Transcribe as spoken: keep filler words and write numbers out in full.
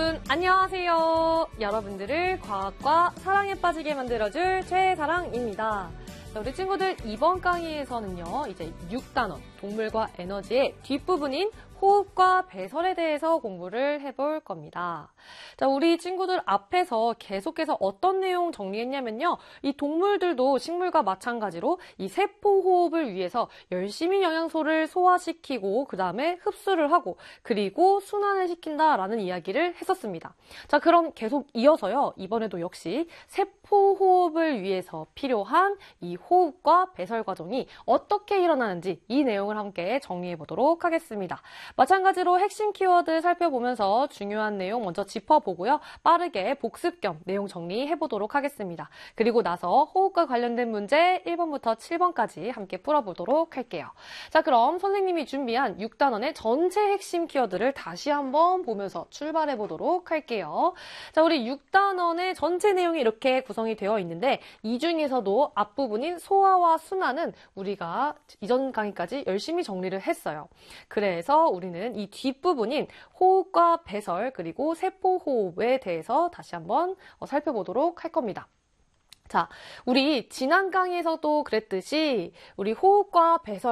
여러분 안녕하세요. 여러분들을 과학과 사랑에 빠지게 만들어줄 최사랑입니다. 우리 친구들 이번 강의에서는요, 이제 육 단원 동물과 에너지의 뒷부분인 호흡과 배설에 대해서 공부를 해볼 겁니다. 자, 우리 친구들 앞에서 계속해서 어떤 내용 정리했냐면요. 이 동물들도 식물과 마찬가지로 이 세포 호흡을 위해서 열심히 영양소를 소화시키고 그 다음에 흡수를 하고 그리고 순환을 시킨다라는 이야기를 했었습니다. 자, 그럼 계속 이어서요. 이번에도 역시 세포 호흡을 위해서 필요한 이 호흡과 배설 과정이 어떻게 일어나는지 이 내용을 함께 정리해 보도록 하겠습니다. 마찬가지로 핵심 키워드 살펴보면서 중요한 내용 먼저 짚어보고요. 빠르게 복습 겸 내용 정리해 보도록 하겠습니다. 그리고 나서 호흡과 관련된 문제 일 번부터 칠 번까지 함께 풀어보도록 할게요. 자, 그럼 선생님이 준비한 육 단원의 전체 핵심 키워드를 다시 한번 보면서 출발해 보도록 할게요. 자, 우리 육 단원의 전체 내용이 이렇게 구성이 되어 있는데 이 중에서도 앞부분인 소화와 순환은 우리가 이전 강의까지 열심히 정리를 했어요. 그래서 우리는 이 뒷부분인 호흡과 배설 그리고 세포 호흡에 대해서 다시 한번 살펴보도록 할 겁니다. 자, 우리 지난 강의에서도 그랬듯이 우리 호흡과 배설